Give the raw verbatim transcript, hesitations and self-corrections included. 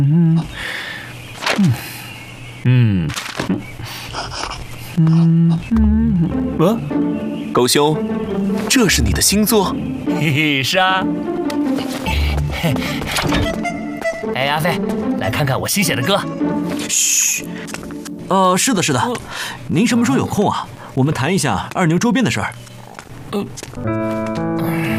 嗯嗯嗯嗯啊， 狗兄，这是你的新作？ 嘿嘿，是啊。嘿，哎，阿飞，来看看我新写的歌。 嘘。呃，是的，是的。您什么时候有空啊？我们谈一下二牛周边的事儿。 呃。